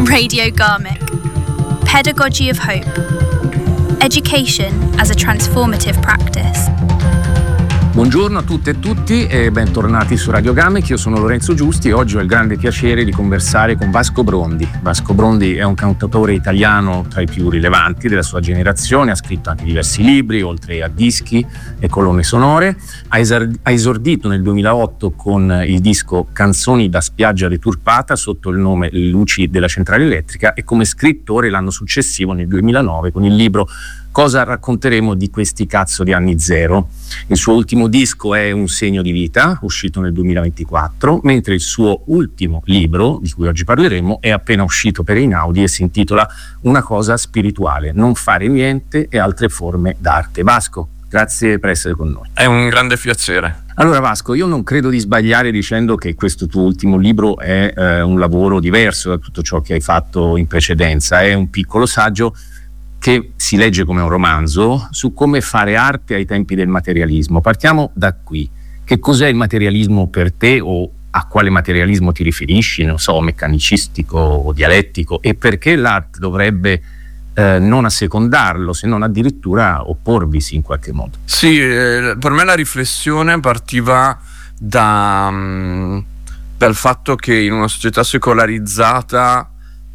Radio Garmick. Pedagogy of Hope. Education as a transformative practice. Buongiorno a tutte e tutti e bentornati su Radio Garmick. Io sono Lorenzo Giusti e oggi ho il grande piacere di conversare con Vasco Brondi. Vasco Brondi è un cantautore italiano tra i più rilevanti della sua generazione, ha scritto anche diversi libri, oltre a dischi e colonne sonore. Ha esordito nel 2008 con il disco Canzoni da spiaggia deturpata sotto il nome Luci della centrale elettrica e come scrittore l'anno successivo, nel 2009, con il libro Cosa racconteremo di questi cazzo di anni zero. Il suo ultimo disco è Un segno di vita, uscito nel 2024, mentre il suo ultimo libro, di cui oggi parleremo, è appena uscito per Einaudi e si intitola Una cosa spirituale, non fare niente e altre forme d'arte. Vasco, grazie per essere con noi. È un grande piacere. Allora Vasco, io non credo di sbagliare dicendo che questo tuo ultimo libro è un lavoro diverso da tutto ciò che hai fatto in precedenza. È un piccolo saggio che si legge come un romanzo su come fare arte ai tempi del materialismo. Partiamo da qui. Che cos'è il materialismo per te, o a quale materialismo ti riferisci? Non so, meccanicistico o dialettico, e perché l'arte dovrebbe non assecondarlo, se non addirittura opporvisi in qualche modo? Sì, per me la riflessione partiva dal fatto che in una società secolarizzata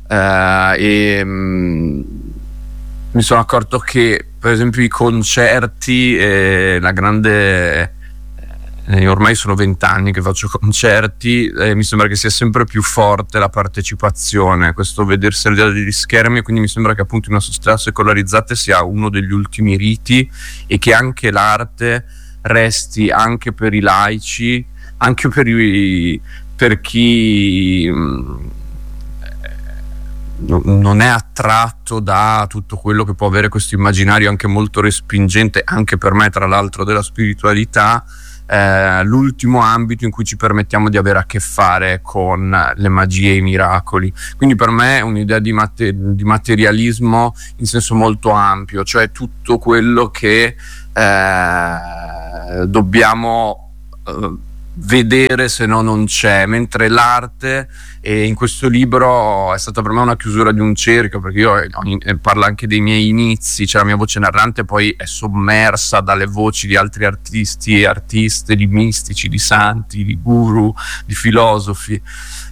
mi sono accorto che per esempio i concerti, la grande ormai sono 20 anni che faccio concerti, mi sembra che sia sempre più forte la partecipazione, questo vedersi al di là degli schermi, quindi mi sembra che appunto in una società secolarizzata sia uno degli ultimi riti e che anche l'arte resti anche per i laici, anche per chi non è attratto da tutto quello che può avere questo immaginario anche molto respingente, anche per me tra l'altro, della spiritualità, l'ultimo ambito in cui ci permettiamo di avere a che fare con le magie e i miracoli. Quindi per me è un'idea di materialismo in senso molto ampio, cioè tutto quello che dobbiamo vedere, se no non c'è, mentre l'arte, e in questo libro è stata per me una chiusura di un cerchio, perché io parlo anche dei miei inizi, cioè la mia voce narrante poi è sommersa dalle voci di altri artisti e artiste, di mistici, di santi, di guru, di filosofi.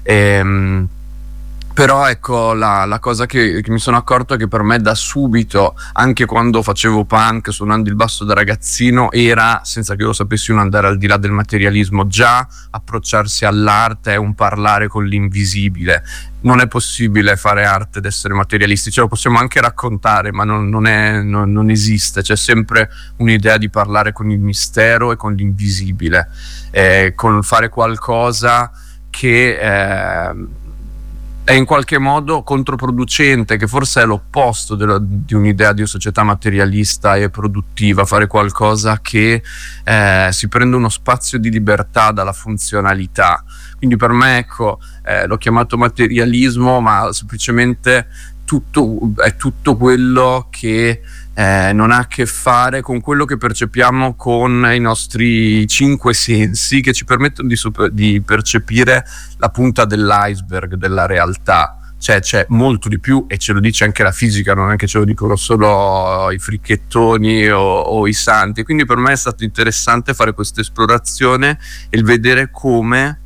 Però ecco, la cosa che mi sono accorto è che per me da subito, anche quando facevo punk suonando il basso da ragazzino, era, senza che io lo sapessi, un andare al di là del materialismo. Già approcciarsi all'arte è un parlare con l'invisibile. Non è possibile fare arte ed essere materialisti, ce lo possiamo anche raccontare, ma non esiste. C'è sempre un'idea di parlare con il mistero e con l'invisibile, con fare qualcosa che è in qualche modo controproducente, che forse è l'opposto di un'idea di una società materialista e produttiva, fare qualcosa che si prende uno spazio di libertà dalla funzionalità. Quindi per me, ecco, l'ho chiamato materialismo, ma semplicemente è tutto quello che non ha a che fare con quello che percepiamo con i nostri 5 sensi, che ci permettono di percepire la punta dell'iceberg della realtà. Cioè c'è molto di più, e ce lo dice anche la fisica, non è che ce lo dicono solo i fricchettoni o i santi. Quindi per me è stato interessante fare questa esplorazione e il vedere come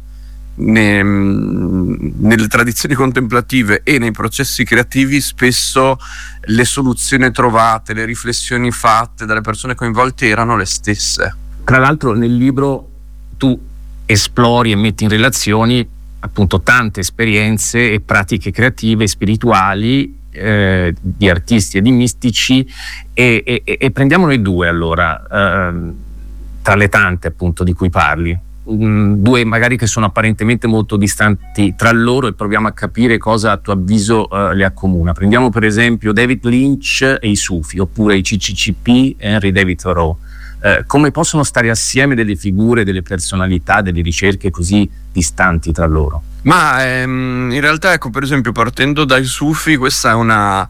nelle tradizioni contemplative e nei processi creativi spesso le soluzioni trovate, le riflessioni fatte dalle persone coinvolte erano le stesse. Tra l'altro nel libro tu esplori e metti in relazioni appunto tante esperienze e pratiche creative e spirituali di artisti e di mistici e prendiamone due allora, tra le tante appunto di cui parli. Due magari che sono apparentemente molto distanti tra loro, e proviamo a capire cosa a tuo avviso le accomuna. Prendiamo per esempio David Lynch e i Sufi, oppure i CCCP e Henry David Thoreau. Come possono stare assieme delle figure, delle personalità, delle ricerche così distanti tra loro? Ma in realtà, ecco, per esempio partendo dai Sufi, questa è una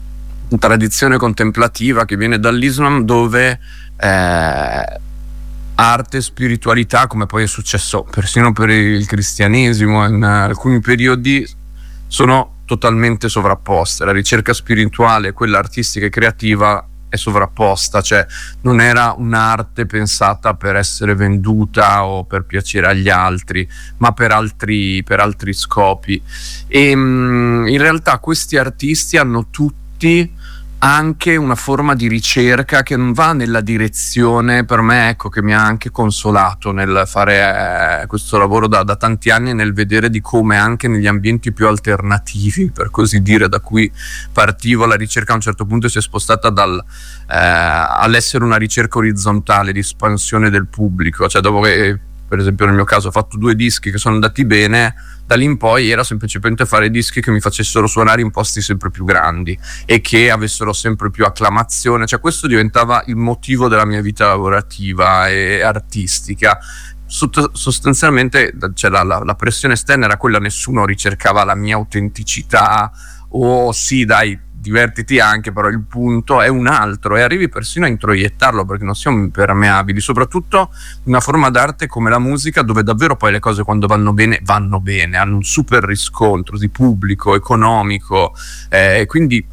tradizione contemplativa che viene dall'Islam, dove arte e spiritualità, come poi è successo persino per il cristianesimo in alcuni periodi, sono totalmente sovrapposte. La ricerca spirituale, quella artistica e creativa, è sovrapposta, cioè non era un'arte pensata per essere venduta o per piacere agli altri, ma per altri scopi. E in realtà questi artisti hanno tutti anche una forma di ricerca che non va nella direzione, per me, ecco, che mi ha anche consolato nel fare questo lavoro da tanti anni, nel vedere di come anche negli ambienti più alternativi, per così dire, da cui partivo, la ricerca a un certo punto si è spostata all'essere una ricerca orizzontale di espansione del pubblico, cioè dopo che, per esempio nel mio caso, ho fatto 2 dischi che sono andati bene, da lì in poi era semplicemente fare dischi che mi facessero suonare in posti sempre più grandi e che avessero sempre più acclamazione, cioè questo diventava il motivo della mia vita lavorativa e artistica. Sostanzialmente, cioè, la pressione esterna era quella, nessuno ricercava la mia autenticità o sì dai divertiti anche, però il punto è un altro, e arrivi persino a introiettarlo, perché non siamo impermeabili, soprattutto una forma d'arte come la musica, dove davvero poi le cose, quando vanno bene, hanno un super riscontro di pubblico, economico, quindi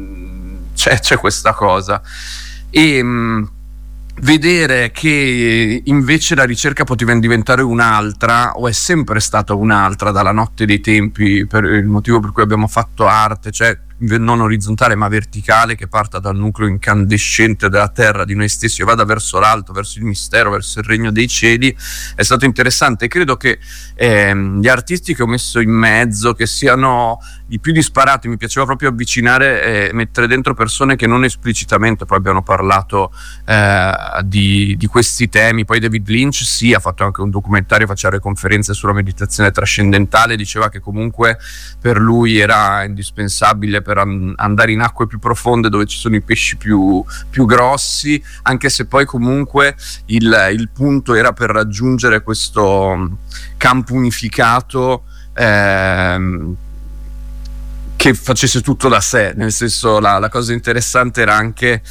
c'è questa cosa. E vedere che invece la ricerca poteva diventare un'altra, o è sempre stata un'altra dalla notte dei tempi, per il motivo per cui abbiamo fatto arte, cioè non orizzontale ma verticale, che parta dal nucleo incandescente della terra, di noi stessi, e vada verso l'alto, verso il mistero, verso il regno dei cieli, è stato interessante. E credo che gli artisti che ho messo in mezzo, che siano i più disparati, mi piaceva proprio avvicinare e mettere dentro persone che non esplicitamente poi abbiano parlato di questi temi. Poi David Lynch sì, ha fatto anche un documentario, faceva le conferenze sulla meditazione trascendentale, diceva che comunque per lui era indispensabile per andare in acque più profonde, dove ci sono i pesci più grossi, anche se poi comunque il punto era per raggiungere questo campo unificato che facesse tutto da sé, nel senso, la cosa interessante era anche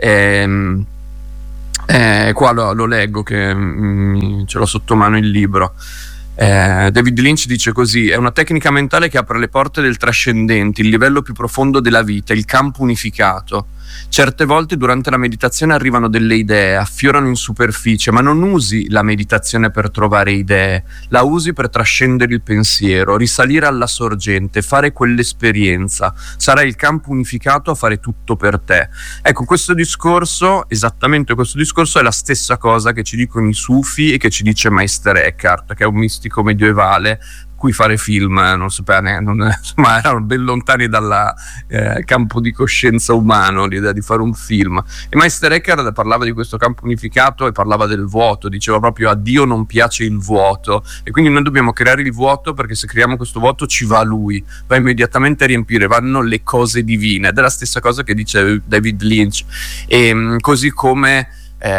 qua lo leggo, che ce l'ho sotto mano il libro. David Lynch dice così: è una tecnica mentale che apre le porte del trascendente, il livello più profondo della vita, il campo unificato. Certe volte durante la meditazione arrivano delle idee, affiorano in superficie, ma non usi la meditazione per trovare idee, la usi per trascendere il pensiero, risalire alla sorgente, fare quell'esperienza. Sarà il campo unificato a fare tutto per te. Ecco, questo discorso, esattamente questo discorso, è la stessa cosa che ci dicono i Sufi e che ci dice Meister Eckhart, che è un mistico medievale cui fare film non sapeva ma erano ben lontani dal campo di coscienza umano l'idea di fare un film. E Meister Eckhart parlava di questo campo unificato e parlava del vuoto, diceva proprio: a Dio non piace il vuoto, e quindi noi dobbiamo creare il vuoto, perché se creiamo questo vuoto ci va lui, va immediatamente a riempire, vanno le cose divine. Ed è la stessa cosa che dice David Lynch. E così come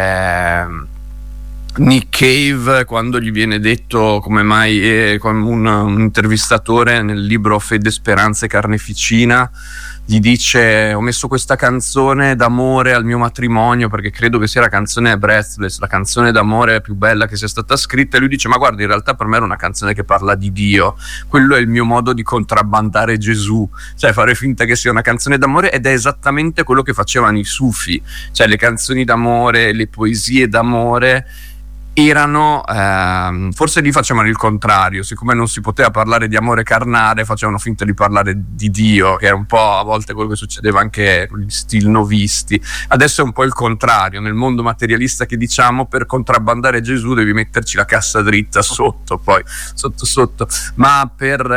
Nick Cave, quando gli viene detto come mai, un intervistatore nel libro Fede, Speranza e Carneficina gli dice: ho messo questa canzone d'amore al mio matrimonio perché credo che sia la canzone Breathless, la canzone d'amore più bella che sia stata scritta. E lui dice: ma guarda, in realtà per me era una canzone che parla di Dio, quello è il mio modo di contrabbandare Gesù, cioè fare finta che sia una canzone d'amore. Ed è esattamente quello che facevano i Sufi, cioè le canzoni d'amore, le poesie d'amore erano, forse lì facevano il contrario, siccome non si poteva parlare di amore carnale, facevano finta di parlare di Dio, che è un po' a volte quello che succedeva anche con gli stilnovisti. Adesso è un po' il contrario, nel mondo materialista, che diciamo, per contrabbandare Gesù devi metterci la cassa dritta sotto, poi sotto, ma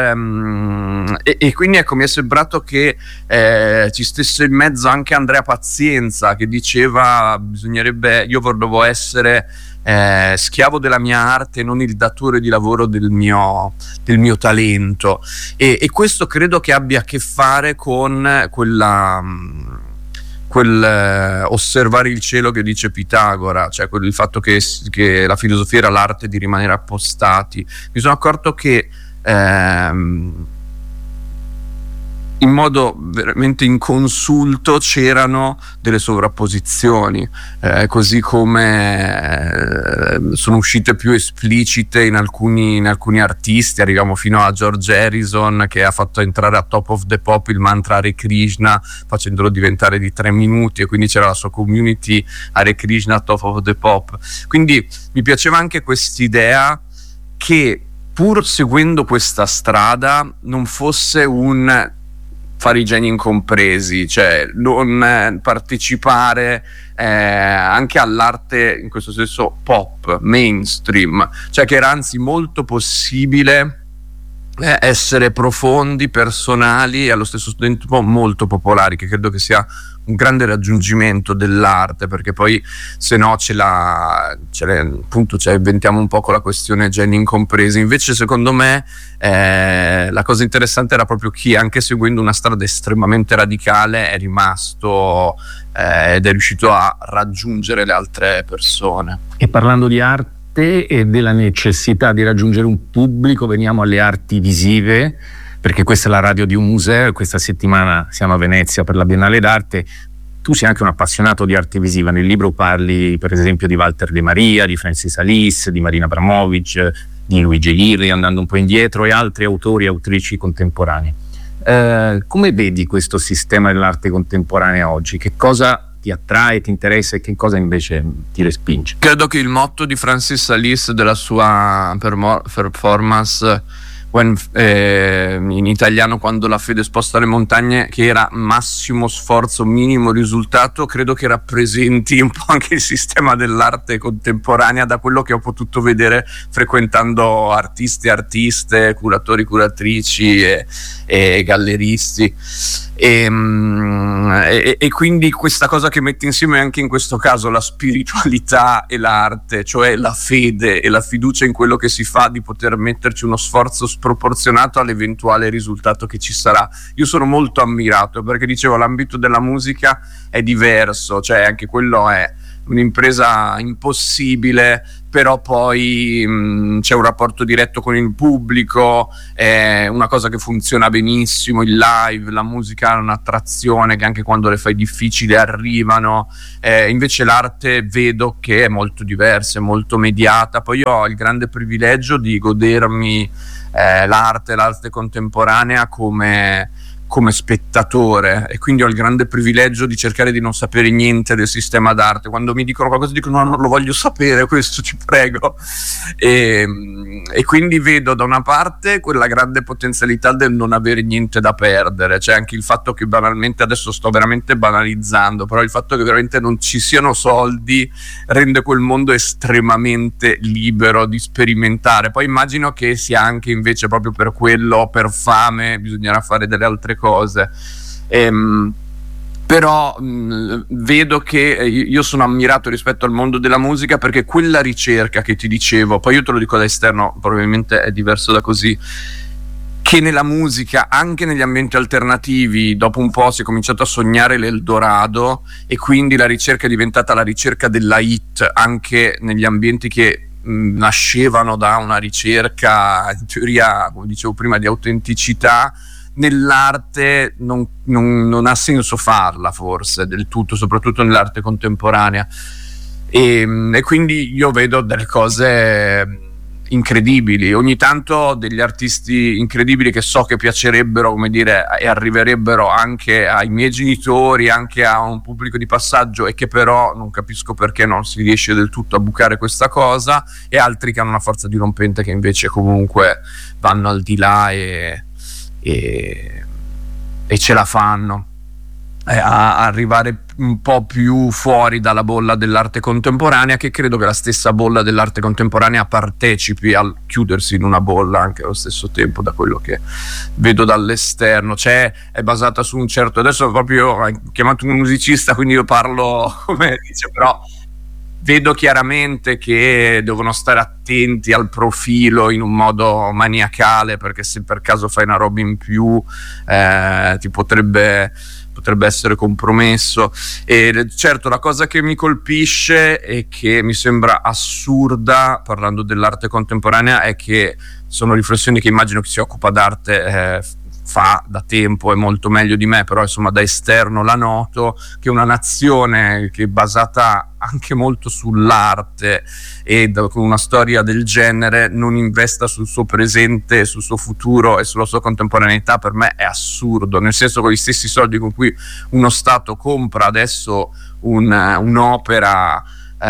e quindi ecco, mi è sembrato che ci stesse in mezzo anche Andrea Pazienza, che diceva: bisognerebbe, io volevo essere schiavo della mia arte, non il datore di lavoro del mio talento, e questo credo che abbia a che fare con quel osservare il cielo che dice Pitagora, cioè il fatto che la filosofia era l'arte di rimanere appostati. Mi sono accorto che in modo veramente inconsulto c'erano delle sovrapposizioni, così come sono uscite più esplicite in alcuni artisti. Arriviamo fino a George Harrison, che ha fatto entrare a Top of the Pop il mantra Hare Krishna facendolo diventare di 3 minuti, e quindi c'era la sua community Hare Krishna Top of the Pop. Quindi mi piaceva anche quest'idea che, pur seguendo questa strada, non fosse un fare i geni incompresi, cioè non partecipare anche all'arte in questo senso pop, mainstream, cioè che era anzi molto possibile essere profondi, personali e allo stesso tempo molto popolari, che credo che sia un grande raggiungimento dell'arte, perché poi se no appunto inventiamo un po' con la questione geni incompresi. Invece secondo me la cosa interessante era proprio chi, anche seguendo una strada estremamente radicale, è rimasto ed è riuscito a raggiungere le altre persone. E parlando di arte e della necessità di raggiungere un pubblico, veniamo alle arti visive, perché questa è la radio di un museo e questa settimana siamo a Venezia per la Biennale d'Arte. Tu sei anche un appassionato di arte visiva, nel libro parli per esempio di Walter De Maria, di Francis Alice, di Marina Abramovic, di Luigi Ghirri, andando un po' indietro, e altri autori e autrici contemporanei. Come vedi questo sistema dell'arte contemporanea oggi? Che cosa ti attrae, ti interessa, e che cosa invece ti respinge? Credo che il motto di Francis Alice della sua performance in italiano, Quando la fede sposta le montagne, che era massimo sforzo, minimo risultato, credo che rappresenti un po' anche il sistema dell'arte contemporanea, da quello che ho potuto vedere frequentando artisti, artiste, curatori, curatrici e galleristi. E quindi questa cosa che mette insieme anche in questo caso la spiritualità e l'arte, cioè la fede e la fiducia in quello che si fa, di poter metterci uno sforzo sproporzionato all'eventuale risultato che ci sarà. Io sono molto ammirato, perché dicevo, l'ambito della musica è diverso, cioè anche quello è un'impresa impossibile, però poi c'è un rapporto diretto con il pubblico, è una cosa che funziona benissimo, il live, la musica ha un'attrazione che anche quando le fai difficili arrivano, invece l'arte vedo che è molto diversa, è molto mediata. Poi io ho il grande privilegio di godermi l'arte contemporanea come spettatore, e quindi ho il grande privilegio di cercare di non sapere niente del sistema d'arte. Quando mi dicono qualcosa dico no, non lo voglio sapere, questo ci prego, e quindi vedo da una parte quella grande potenzialità del non avere niente da perdere, cioè anche il fatto che banalmente, adesso sto veramente banalizzando, però il fatto che veramente non ci siano soldi rende quel mondo estremamente libero di sperimentare. Poi immagino che sia anche invece proprio per quello, per fame, bisognerà fare delle altre cose, però vedo che io sono ammirato rispetto al mondo della musica, perché quella ricerca che ti dicevo, poi io te lo dico da esterno, probabilmente è diverso da così, che nella musica, anche negli ambienti alternativi, dopo un po' si è cominciato a sognare l'Eldorado, e quindi la ricerca è diventata la ricerca della hit, anche negli ambienti che nascevano da una ricerca, in teoria, come dicevo prima, di autenticità. Nell'arte non ha senso farla, forse del tutto, soprattutto nell'arte contemporanea, e quindi io vedo delle cose incredibili, ogni tanto degli artisti incredibili che so che piacerebbero, come dire, e arriverebbero anche ai miei genitori, anche a un pubblico di passaggio, e che però non capisco perché non si riesce del tutto a bucare questa cosa, e altri che hanno una forza dirompente, che invece comunque vanno al di là e ce la fanno a arrivare un po' più fuori dalla bolla dell'arte contemporanea, che credo che la stessa bolla dell'arte contemporanea partecipi al chiudersi in una bolla anche allo stesso tempo, da quello che vedo dall'esterno. Cioè è basata su un certo, adesso proprio hai chiamato un musicista, quindi io parlo come dice, però vedo chiaramente che devono stare attenti al profilo in un modo maniacale, perché se per caso fai una roba in più ti potrebbe essere compromesso. E certo, la cosa che mi colpisce e che mi sembra assurda parlando dell'arte contemporanea è che sono riflessioni che immagino chi si occupa d'arte fa da tempo e molto meglio di me, però insomma da esterno la noto, che una nazione che è basata anche molto sull'arte e con una storia del genere non investa sul suo presente, sul suo futuro e sulla sua contemporaneità, per me è assurdo, nel senso, con gli stessi soldi con cui uno Stato compra adesso un'opera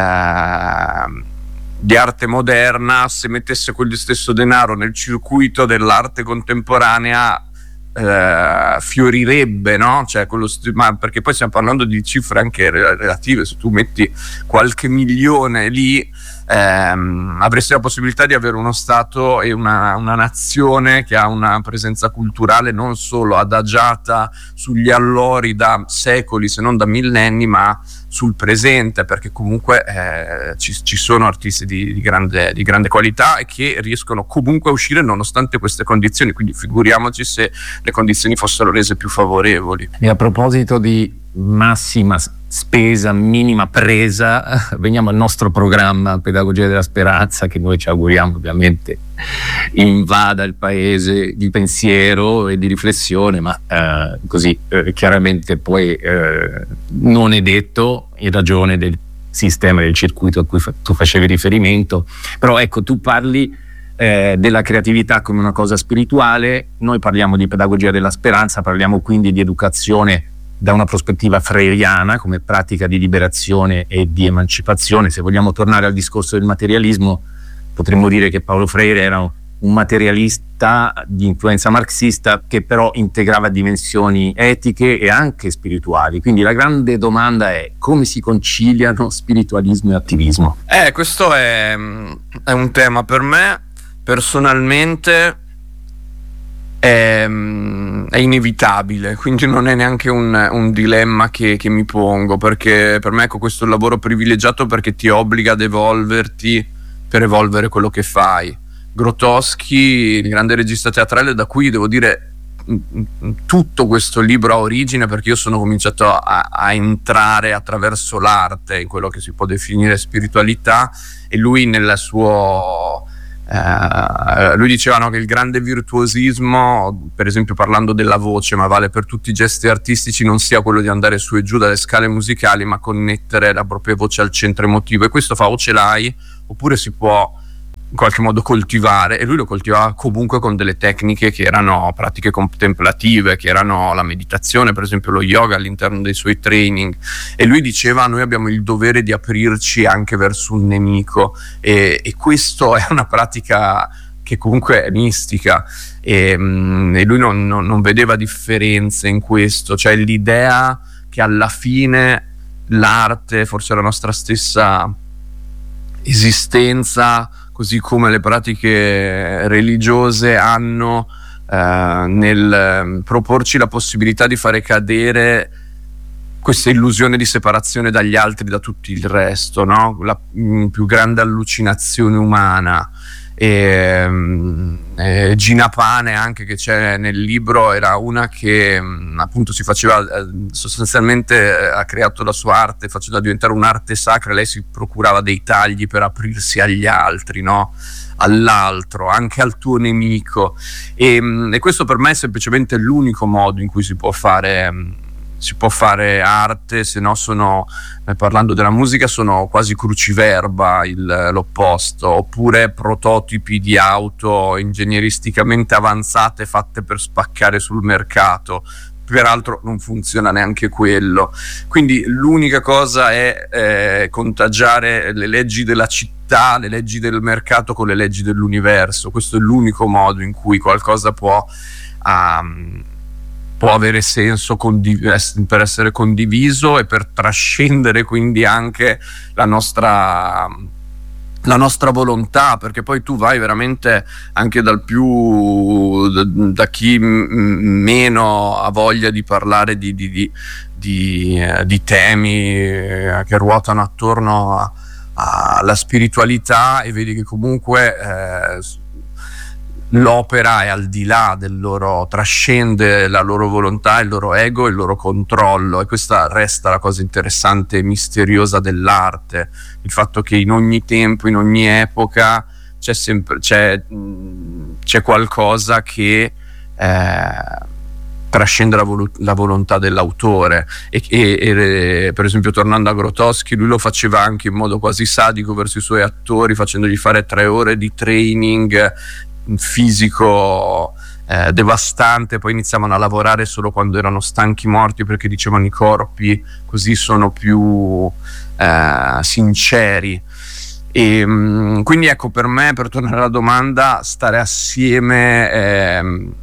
di arte moderna, se mettesse quello stesso denaro nel circuito dell'arte contemporanea fiorirebbe, no? Cioè, ma perché poi stiamo parlando di cifre anche relative. Se tu metti qualche milione lì, avresti la possibilità di avere uno Stato e una nazione che ha una presenza culturale non solo adagiata sugli allori da secoli, se non da millenni, ma sul presente, perché comunque ci sono artisti di grande qualità e che riescono comunque a uscire nonostante queste condizioni, quindi figuriamoci se le condizioni fossero rese più favorevoli. E a proposito di massima spesa, minima presa, veniamo al nostro programma Pedagogia della Speranza, che noi ci auguriamo ovviamente invada il paese di pensiero e di riflessione, ma così chiaramente poi non è detto, in ragione del sistema del circuito a cui tu facevi riferimento. Però ecco, tu parli della creatività come una cosa spirituale, noi parliamo di pedagogia della speranza, parliamo quindi di educazione da una prospettiva freiriana come pratica di liberazione e di emancipazione. Se vogliamo tornare al discorso del materialismo, potremmo dire che Paulo Freire era un materialista di influenza marxista che però integrava dimensioni etiche e anche spirituali. Quindi la grande domanda è: come si conciliano spiritualismo e attivismo? Questo è un tema per me personalmente è inevitabile, quindi non è neanche un dilemma che mi pongo, perché per me, ecco, questo è un lavoro privilegiato perché ti obbliga ad evolverti per evolvere quello che fai. Grotowski, il grande regista teatrale, da cui devo dire tutto questo libro ha origine, perché io sono cominciato a entrare attraverso l'arte in quello che si può definire spiritualità, e lui nel suo lui diceva, no, che il grande virtuosismo, per esempio parlando della voce, ma vale per tutti i gesti artistici, non sia quello di andare su e giù dalle scale musicali, ma connettere la propria voce al centro emotivo, e questo o ce l'hai oppure si può in qualche modo coltivare, e lui lo coltivava comunque con delle tecniche che erano pratiche contemplative, che erano la meditazione, per esempio lo yoga all'interno dei suoi training, e lui diceva: noi abbiamo il dovere di aprirci anche verso un nemico, e questo è una pratica che comunque è mistica, e lui non vedeva differenze in questo, cioè l'idea che alla fine l'arte, forse la nostra stessa esistenza, così come le pratiche religiose hanno nel proporci la possibilità di fare cadere questa illusione di separazione dagli altri, da tutto il resto, no? La più grande allucinazione umana. Gina Pane, anche, che c'è nel libro, era una che appunto si faceva sostanzialmente, ha creato la sua arte facendo diventare un'arte sacra. Lei si procurava dei tagli per aprirsi agli altri, no? All'altro, anche al tuo nemico, e questo per me è semplicemente l'unico modo in cui si può fare arte, se no sono, parlando della musica, sono quasi cruciverba l'opposto, oppure prototipi di auto ingegneristicamente avanzate fatte per spaccare sul mercato. Peraltro non funziona neanche quello, quindi l'unica cosa è contagiare le leggi della città, le leggi del mercato con le leggi dell'universo. Questo è l'unico modo in cui qualcosa può avere senso per essere condiviso e per trascendere quindi anche la nostra volontà, perché poi tu vai veramente anche da chi meno ha voglia di parlare di temi che ruotano attorno alla spiritualità, e vedi che comunque l'opera è al di là del loro, trascende la loro volontà, il loro ego, il loro controllo, e questa resta la cosa interessante e misteriosa dell'arte, il fatto che in ogni tempo, in ogni epoca c'è qualcosa che trascende la volontà dell'autore e per esempio tornando a Grotowski, lui lo faceva anche in modo quasi sadico verso i suoi attori, facendogli fare 3 ore di training fisico devastante, poi iniziavano a lavorare solo quando erano stanchi morti, perché dicevano i corpi così sono più sinceri. E quindi ecco, per me, per tornare alla domanda, stare assieme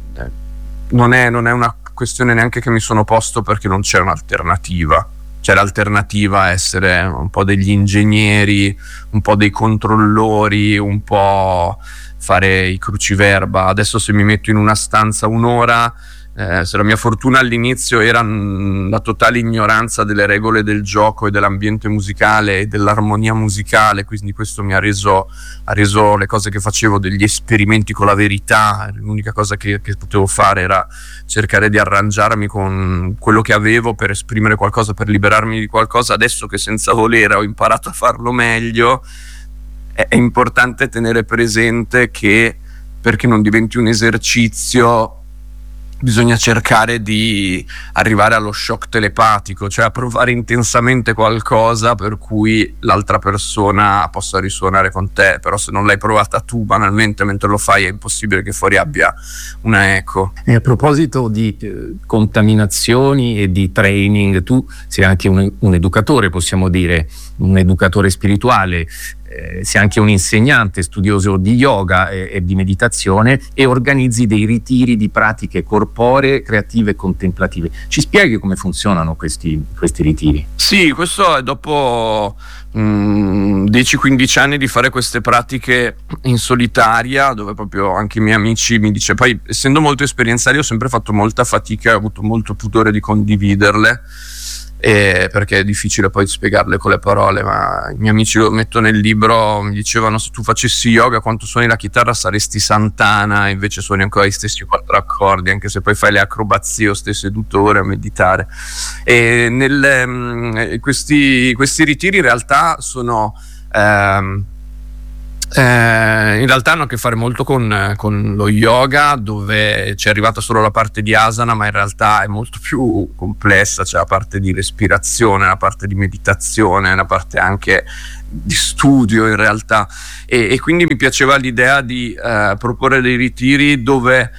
non è una questione neanche che mi sono posto, perché non c'è un'alternativa. C'è l'alternativa essere un po' degli ingegneri, un po' dei controllori, un po' fare i cruciverba. Adesso se mi metto in una stanza un'ora, se la mia fortuna all'inizio era la totale ignoranza delle regole del gioco e dell'ambiente musicale e dell'armonia musicale, quindi questo mi ha reso le cose che facevo degli esperimenti con la verità. L'unica cosa che potevo fare era cercare di arrangiarmi con quello che avevo per esprimere qualcosa, per liberarmi di qualcosa. Adesso che senza volere ho imparato a farlo meglio, è importante tenere presente che, perché non diventi un esercizio, bisogna cercare di arrivare allo shock telepatico, cioè a provare intensamente qualcosa per cui l'altra persona possa risuonare con te. Però se non l'hai provata tu, banalmente, mentre lo fai, è impossibile che fuori abbia una eco. E a proposito di contaminazioni e di training, tu sei anche un educatore, possiamo dire, un educatore spirituale. Sei anche un insegnante studioso di yoga e di meditazione, e organizzi dei ritiri di pratiche corporee, creative e contemplative. Ci spieghi come funzionano questi ritiri? Sì, questo è dopo 10-15 anni di fare queste pratiche in solitaria, dove proprio anche i miei amici mi dice, poi essendo molto esperienziali ho sempre fatto molta fatica, ho avuto molto pudore di condividerle, perché è difficile poi spiegarle con le parole, ma i miei amici, lo metto nel libro, mi dicevano: se tu facessi yoga, quanto suoni la chitarra saresti Santana, invece suoni ancora gli stessi 4 accordi, anche se poi fai le acrobazie o stai seduto ore a meditare. E questi ritiri in realtà sono in realtà hanno a che fare molto con lo yoga, dove c'è arrivata solo la parte di asana, ma in realtà è molto più complessa. C'è la parte di respirazione, la parte di meditazione, la parte anche di studio in realtà, e quindi mi piaceva l'idea di proporre dei ritiri dove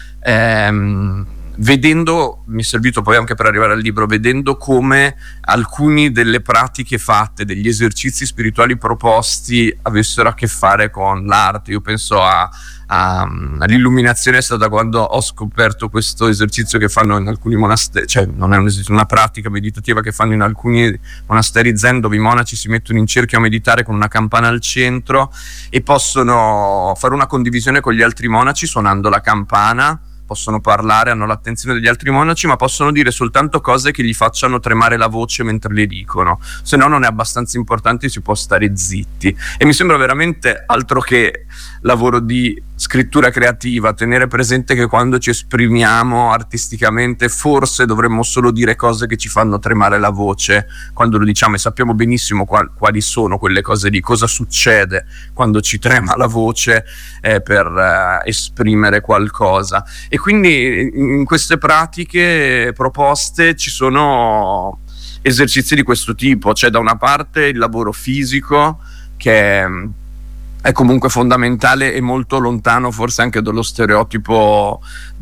vedendo, mi è servito poi anche per arrivare al libro, vedendo come alcuni delle pratiche fatte, degli esercizi spirituali proposti avessero a che fare con l'arte. Io penso all'illuminazione è stata quando ho scoperto questo esercizio che fanno in alcuni monasteri, cioè non è un esercizio, una pratica meditativa che fanno in alcuni monasteri zen, dove i monaci si mettono in cerchio a meditare con una campana al centro e possono fare una condivisione con gli altri monaci suonando la campana. Possono parlare, hanno l'attenzione degli altri monaci, ma possono dire soltanto cose che gli facciano tremare la voce mentre le dicono, se no non è abbastanza importante, si può stare zitti. E mi sembra veramente altro che lavoro di scrittura creativa, tenere presente che quando ci esprimiamo artisticamente forse dovremmo solo dire cose che ci fanno tremare la voce quando lo diciamo, e sappiamo benissimo quali sono quelle cose lì, cosa succede quando ci trema la voce per esprimere qualcosa. E quindi in queste pratiche proposte ci sono esercizi di questo tipo. C'è da una parte il lavoro fisico, che è comunque fondamentale e molto lontano forse anche dallo stereotipo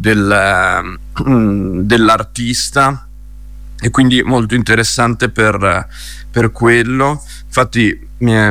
dell'artista, e quindi molto interessante per quello. Infatti mi è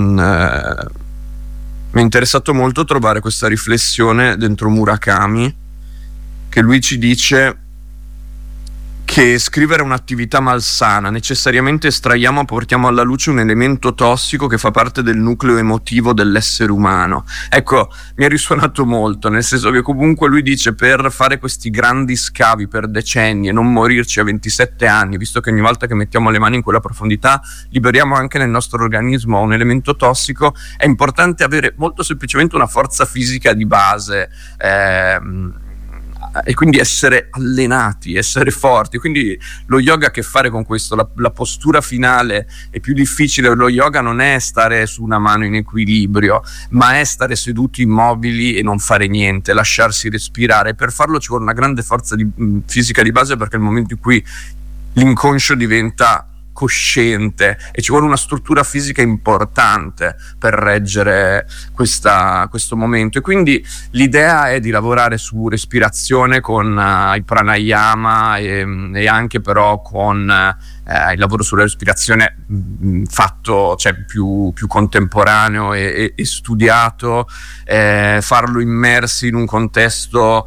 interessato molto trovare questa riflessione dentro Murakami, che lui ci dice che scrivere è un'attività malsana, necessariamente estraiamo e portiamo alla luce un elemento tossico che fa parte del nucleo emotivo dell'essere umano. Ecco, mi è risuonato molto, nel senso che comunque lui dice, per fare questi grandi scavi per decenni e non morirci a 27 anni, visto che ogni volta che mettiamo le mani in quella profondità liberiamo anche nel nostro organismo un elemento tossico, è importante avere molto semplicemente una forza fisica di base, e quindi essere allenati, essere forti. Quindi lo yoga ha a che fare con questo, la postura finale è più difficile. Lo yoga non è stare su una mano in equilibrio, ma è stare seduti immobili e non fare niente, lasciarsi respirare. Per farlo ci vuole una grande forza fisica di base, perché è il momento in cui l'inconscio diventa cosciente e ci vuole una struttura fisica importante per reggere questo momento. E quindi l'idea è di lavorare su respirazione con il pranayama e anche però con il lavoro sulla respirazione fatto, cioè più contemporaneo e studiato, farlo immersi in un contesto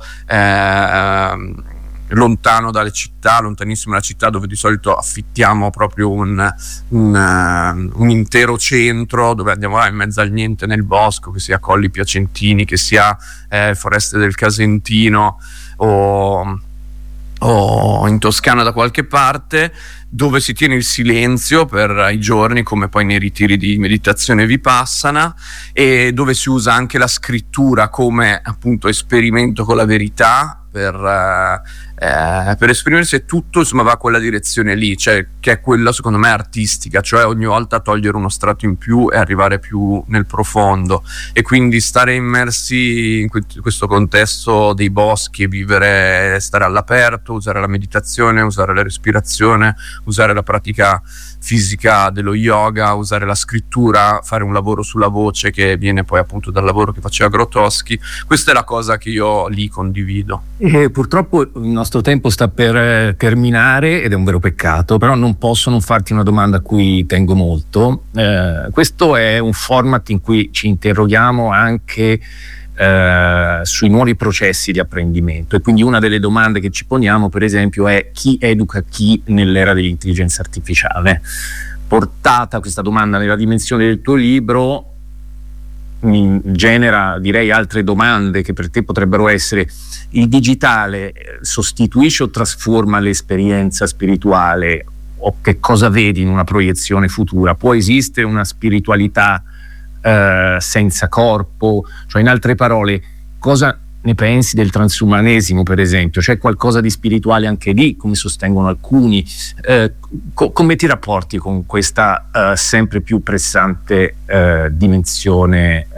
lontano dalle città, lontanissimo dalla città, dove di solito affittiamo proprio un intero centro dove andiamo là in mezzo al niente nel bosco, che sia Colli Piacentini, che sia Foreste del Casentino o in Toscana da qualche parte, dove si tiene il silenzio per i giorni, come poi nei ritiri di meditazione vipassana, e dove si usa anche la scrittura come appunto esperimento con la verità per esprimersi, e tutto insomma va a quella direzione lì, cioè che è quella secondo me artistica, cioè ogni volta togliere uno strato in più e arrivare più nel profondo, e quindi stare immersi in questo contesto dei boschi e vivere, stare all'aperto, usare la meditazione, usare la respirazione, usare la pratica fisica dello yoga, usare la scrittura, fare un lavoro sulla voce che viene poi appunto dal lavoro che faceva Grotowski. Questa è la cosa che io lì condivido. E purtroppo il nostro tempo sta per terminare, ed è un vero peccato, però non posso non farti una domanda a cui tengo molto. Questo è un format in cui ci interroghiamo anche sui nuovi processi di apprendimento, e quindi una delle domande che ci poniamo, per esempio, è: chi educa chi nell'era dell'intelligenza artificiale? Portata questa domanda nella dimensione del tuo libro, genera, direi, altre domande che per te potrebbero essere: il digitale sostituisce o trasforma l'esperienza spirituale? O che cosa vedi in una proiezione futura? Può esistere una spiritualità senza corpo? Cioè, in altre parole, cosa ne pensi del transumanesimo, per esempio? C'è qualcosa di spirituale anche lì, come sostengono alcuni? Come ti rapporti con questa sempre più pressante dimensione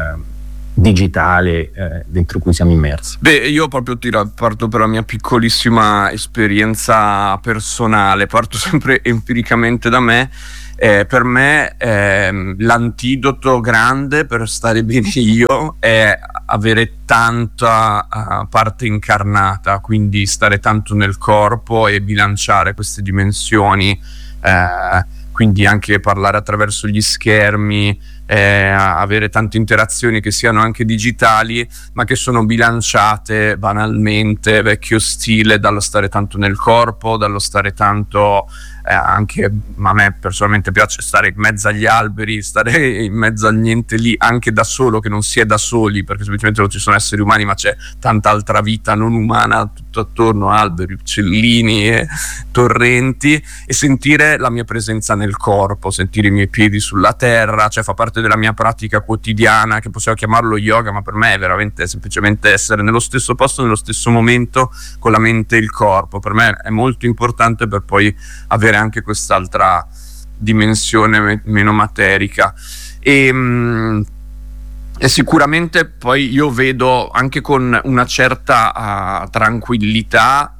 digitale dentro cui siamo immersi? Beh, io proprio parto per la mia piccolissima esperienza personale, parto sempre empiricamente da me. Per me l'antidoto grande per stare bene io è avere tanta parte incarnata, quindi stare tanto nel corpo e bilanciare queste dimensioni, quindi anche parlare attraverso gli schermi, avere tante interazioni che siano anche digitali, ma che sono bilanciate banalmente, vecchio stile, dallo stare tanto nel corpo, dallo stare tanto anche, a me personalmente piace stare in mezzo agli alberi, stare in mezzo al niente lì, anche da solo, che non si è da soli, perché semplicemente non ci sono esseri umani, ma c'è tanta altra vita non umana tutto attorno, alberi, uccellini e torrenti, e sentire la mia presenza nel corpo, sentire i miei piedi sulla terra, cioè fa parte della mia pratica quotidiana, che possiamo chiamarlo yoga, ma per me è veramente semplicemente essere nello stesso posto, nello stesso momento, con la mente e il corpo. Per me è molto importante per poi avere anche quest'altra dimensione meno materica, e sicuramente poi io vedo anche con una certa tranquillità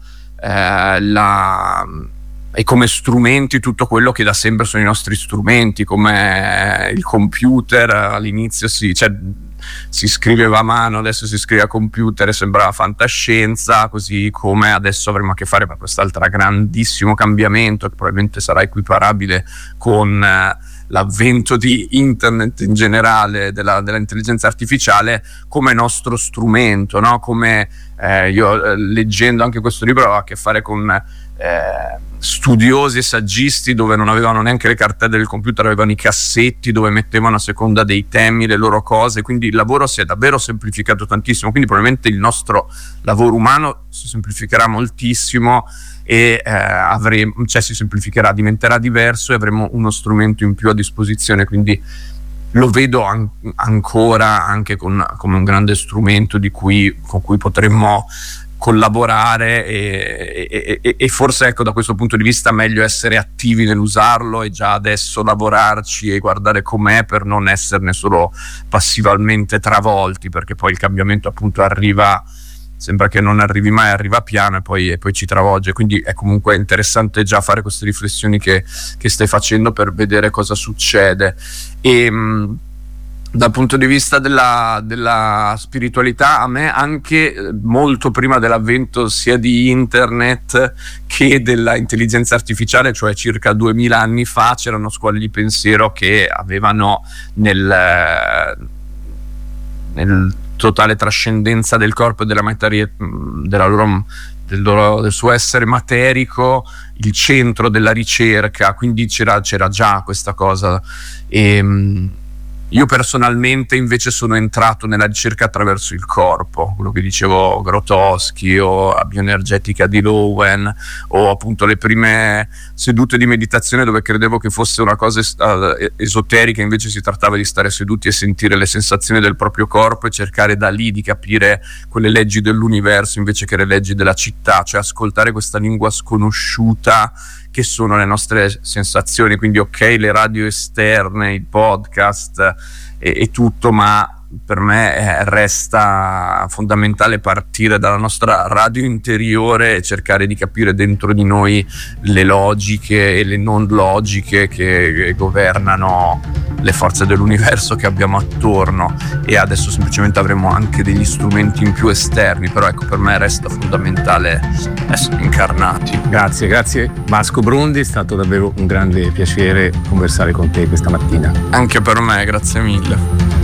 e come strumenti tutto quello che da sempre sono i nostri strumenti, come il computer. All'inizio si scriveva a mano, adesso si scrive a computer e sembrava fantascienza, così come adesso avremo a che fare con quest'altro grandissimo cambiamento che probabilmente sarà equiparabile con l'avvento di internet in generale, dell'intelligenza artificiale, come nostro strumento, no? Come io leggendo anche questo libro ho a che fare con studiosi e saggisti dove non avevano neanche le cartelle del computer, avevano i cassetti dove mettevano a seconda dei temi le loro cose, quindi il lavoro si è davvero semplificato tantissimo, quindi probabilmente il nostro lavoro umano si semplificherà moltissimo e si semplificherà, diventerà diverso e avremo uno strumento in più a disposizione, quindi lo vedo ancora anche come un grande strumento con cui potremmo collaborare e forse, ecco, da questo punto di vista meglio essere attivi nell'usarlo e già adesso lavorarci e guardare com'è, per non esserne solo passivamente travolti, perché poi il cambiamento appunto arriva, sembra che non arrivi mai, arriva piano e poi ci travolge. Quindi è comunque interessante già fare queste riflessioni che stai facendo per vedere cosa succede. E dal punto di vista della spiritualità, a me anche molto prima dell'avvento sia di internet che della intelligenza artificiale, cioè circa 2000 anni fa, c'erano scuole di pensiero che avevano nel totale trascendenza del corpo e della materia, del suo essere materico, il centro della ricerca, quindi c'era già questa cosa. E io personalmente invece sono entrato nella ricerca attraverso il corpo, quello che dicevo Grotowski o la bioenergetica di Lowen, o appunto le prime sedute di meditazione dove credevo che fosse una cosa esoterica, invece si trattava di stare seduti e sentire le sensazioni del proprio corpo e cercare da lì di capire quelle leggi dell'universo invece che le leggi della città, cioè ascoltare questa lingua sconosciuta che sono le nostre sensazioni. Quindi ok, le radio esterne, i podcast e tutto, ma per me resta fondamentale partire dalla nostra radio interiore e cercare di capire dentro di noi le logiche e le non logiche che governano le forze dell'universo che abbiamo attorno, e adesso semplicemente avremo anche degli strumenti in più esterni, però ecco, per me resta fondamentale essere incarnati. Grazie Vasco Brondi, è stato davvero un grande piacere conversare con te questa mattina. Anche per me, grazie mille.